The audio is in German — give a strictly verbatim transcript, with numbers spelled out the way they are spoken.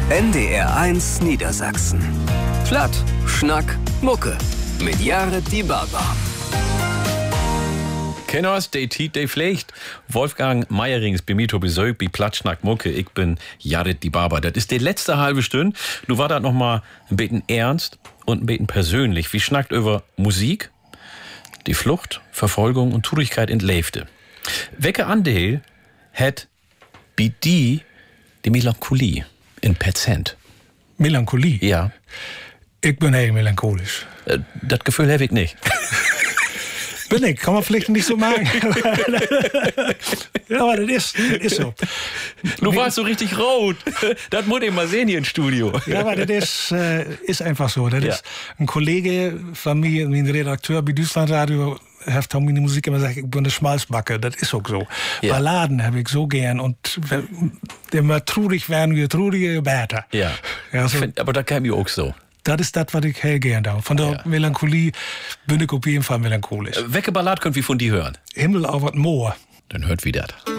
N D R eins Niedersachsen. Platt, Schnack, Mucke. Mit Jared Die Baba. Kenners, de Tiet, de Pflicht. Wolfgang Meierings bei mir Besuch bei Platt, Schnack, Mucke. Ich bin Jared Die Baba. Das ist die letzte halbe Stunde. Nu war das noch mal ein bisschen ernst und ein bisschen persönlich. Wie schnackt über Musik, die Flucht, Verfolgung und Traurigkeit in Leefte. Welche Andeel hat bei die die Melancholie in Prozent? Melancholie? Ja. Ich bin heel melancholisch. Äh, das Gefühl habe ich nicht. Bin ich, kann man vielleicht nicht so machen. Ja, aber das ist, das ist so. Du warst so richtig rot. Das muss ich mal sehen hier im Studio. Ja, aber das ist, äh, ist einfach so. Das Ja. ist ein Kollege von mir, mein Redakteur bei Deutschlandradio, hat auch meine Musik immer gesagt, ich bin eine Schmalzbacke. Das ist auch so. Ja. Balladen habe ich so gern. Und wenn immer traurig werden, wir trauriger, besser. Ja. Ja, so. Find, aber da kam ich auch so. Das ist das, was ich hell gern da. Von der Ja. Melancholie bin ich auf jeden Fall melancholisch. Welche Ballade könnt wir von die hören? Himmel auf das Moor. Dann hört wie das.